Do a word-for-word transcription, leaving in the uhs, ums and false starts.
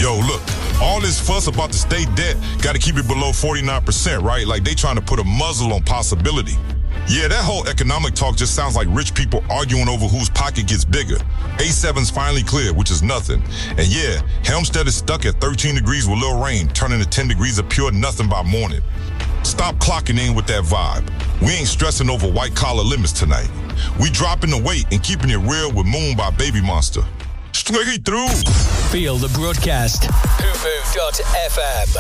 Yo, look, all this fuss about the state debt, got to keep it below forty-nine percent, right? Like they trying to put a muzzle on possibility. Yeah, that whole economic talk just sounds like rich people arguing over whose pocket gets bigger. A seven's finally cleared, which is nothing. And yeah, Helmstead is stuck at thirteen degrees with little rain, turning to ten degrees of pure nothing by morning. Stop clocking in with that vibe. We ain't stressing over white-collar limits tonight. We dropping the weight and keeping it real with Moon by Baby Monster. Straight through. Feel the broadcast. hoopoo dot f m